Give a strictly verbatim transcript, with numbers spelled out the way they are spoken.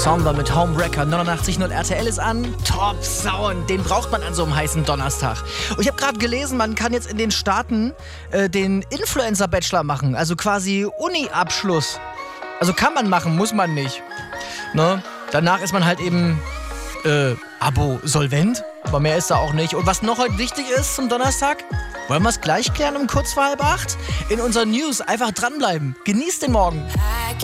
Sonder mit Homewrecker. neunundachtzig Komma null R T L ist an. Top Sound. Den braucht man an so einem heißen Donnerstag. Und ich habe gerade gelesen, man kann jetzt in den Staaten äh, den Influencer-Bachelor machen. Also quasi Uni-Abschluss. Also kann man machen, muss man nicht. Ne? Danach ist man halt eben äh, Abo-Solvent. Aber mehr ist da auch nicht. Und was noch heute wichtig ist zum Donnerstag, wollen wir es gleich klären um kurz vor halb acht? In unseren News einfach dranbleiben. Genießt den Morgen.